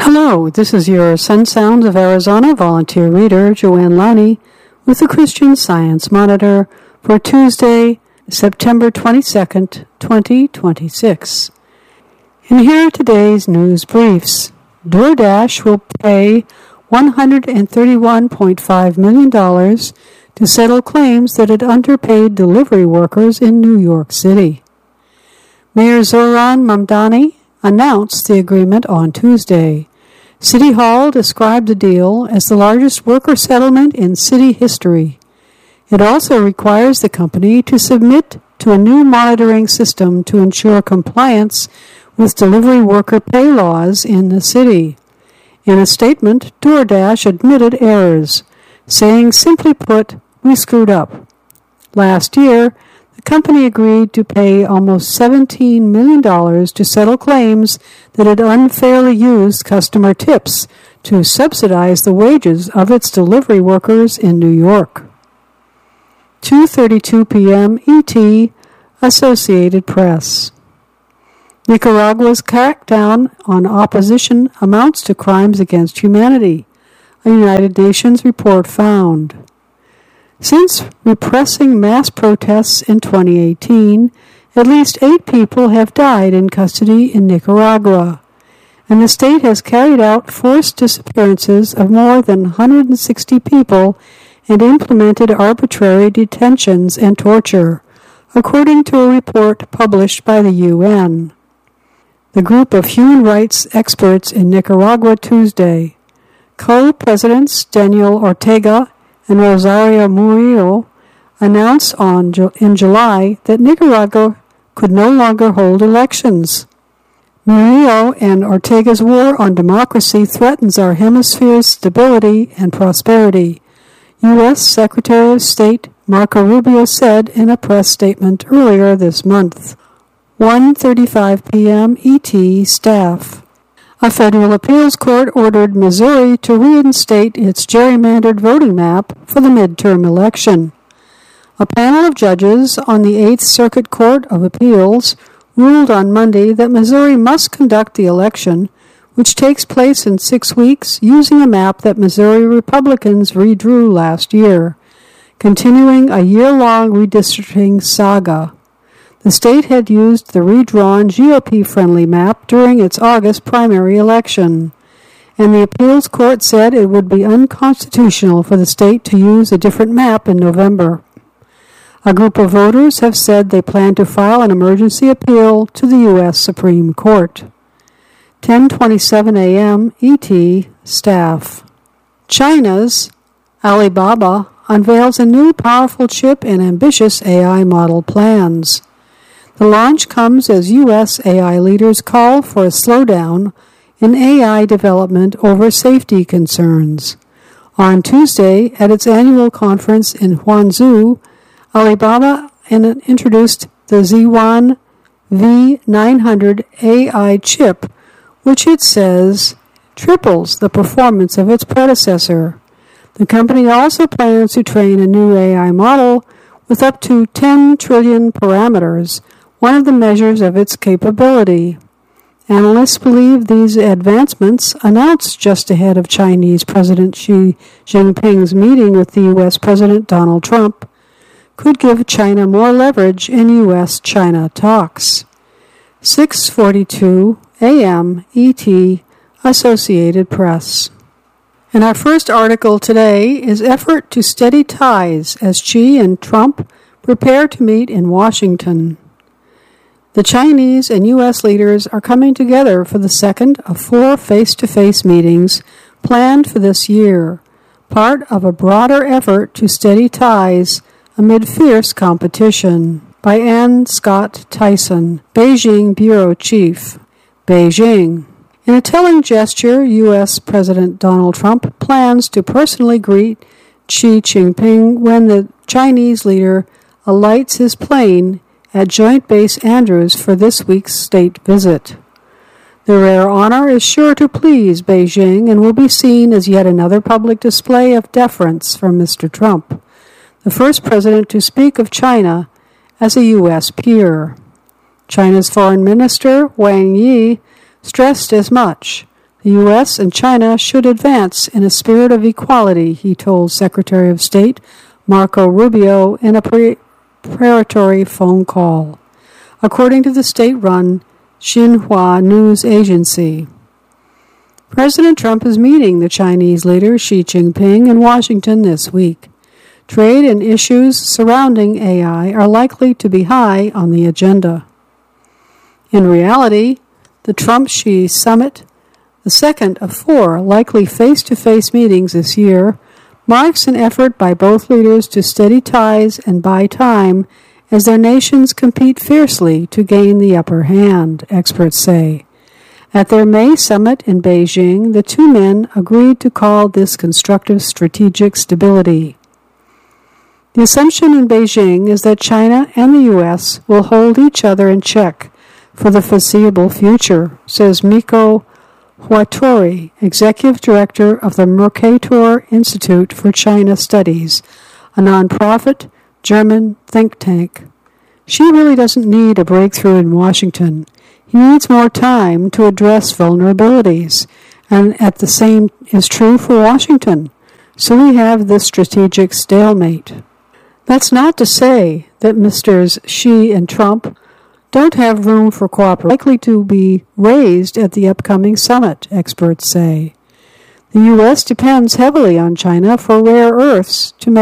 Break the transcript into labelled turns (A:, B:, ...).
A: Hello, this is your Sun Sounds of Arizona volunteer reader, Joanne Lonnie, with the Christian Science Monitor for Tuesday, September 22nd, 2026. And here are today's news briefs. DoorDash will pay $131.5 million to settle claims that it underpaid delivery workers in New York City. Mayor Zohran Mamdani announced the agreement on Tuesday. City Hall described the deal as the largest worker settlement in city history. It also requires the company to submit to a new monitoring system to ensure compliance with delivery worker pay laws in the city. In a statement, DoorDash admitted errors, saying, simply put, "We screwed up." Last year, the company agreed to pay almost $17 million to settle claims that it unfairly used customer tips to subsidize the wages of its delivery workers in New York. 2:32 p.m. ET, Associated Press. Nicaragua's crackdown on opposition amounts to crimes against humanity, a United Nations report found. Since repressing mass protests in 2018, at least 8 people have died in custody in Nicaragua, and the state has carried out forced disappearances of more than 160 people and implemented arbitrary detentions and torture, according to a report published by the UN. The group of human rights experts in Nicaragua Tuesday, co-presidents Daniel Ortega and Rosario Murillo, announced in July that Nicaragua could no longer hold elections. Murillo and Ortega's war on democracy threatens our hemisphere's stability and prosperity, U.S. Secretary of State Marco Rubio said in a press statement earlier this month. 1:35 p.m. ET staff. A federal appeals court ordered Missouri to reinstate its gerrymandered voting map for the midterm election. A panel of judges on the 8th Circuit Court of Appeals ruled on Monday that Missouri must conduct the election, which takes place in 6 weeks, using a map that Missouri Republicans redrew last year, continuing a year-long redistricting saga. The state had used the redrawn GOP-friendly map during its August primary election, and the appeals court said it would be unconstitutional for the state to use a different map in November. A group of voters have said they plan to file an emergency appeal to the U.S. Supreme Court. 10:27 a.m. ET staff. China's Alibaba unveils a new powerful chip and ambitious AI model plans. The launch comes as U.S. AI leaders call for a slowdown in AI development over safety concerns. On Tuesday, at its annual conference in Hangzhou, Alibaba introduced the Z1 V900 AI chip, which it says triples the performance of its predecessor. The company also plans to train a new AI model with up to 10 trillion parameters, one of the measures of its capability. Analysts believe these advancements, announced just ahead of Chinese President Xi Jinping's meeting with the U.S. President Donald Trump, could give China more leverage in U.S.-China talks. 6:42 a.m. ET, Associated Press. And our first article today is Effort to Steady Ties as Xi and Trump prepare to meet in Washington. The Chinese and U.S. leaders are coming together for the second of 4 face-to-face meetings planned for this year, part of a broader effort to steady ties amid fierce competition. By Ann Scott Tyson, Beijing Bureau Chief. Beijing. In a telling gesture, U.S. President Donald Trump plans to personally greet Xi Jinping when the Chinese leader alights his plane at Joint Base Andrews for this week's state visit. The rare honor is sure to please Beijing and will be seen as yet another public display of deference from Mr. Trump, the first president to speak of China as a U.S. peer. China's Foreign Minister Wang Yi stressed as much. The U.S. and China should advance in a spirit of equality, he told Secretary of State Marco Rubio in a preparatory phone call, according to the state-run Xinhua news agency. President Trump is meeting the Chinese leader Xi Jinping in Washington this week. Trade and issues surrounding AI are likely to be high on the agenda. In reality, the Trump-Xi summit, the second of 4 likely face-to-face meetings this year, marks an effort by both leaders to steady ties and buy time as their nations compete fiercely to gain the upper hand, experts say. At their May summit in Beijing, the two men agreed to call this constructive strategic stability. The assumption in Beijing is that China and the U.S. will hold each other in check for the foreseeable future, says Miko Huatori, Executive Director of the Mercator Institute for China Studies, a nonprofit German think tank. Xi really doesn't need a breakthrough in Washington. He needs more time to address vulnerabilities, and at the same is true for Washington. So we have this strategic stalemate. That's not to say that Mr. Xi and Trump don't have room for cooperation likely to be raised at the upcoming summit, experts say. The U.S. depends heavily on China for rare earths to make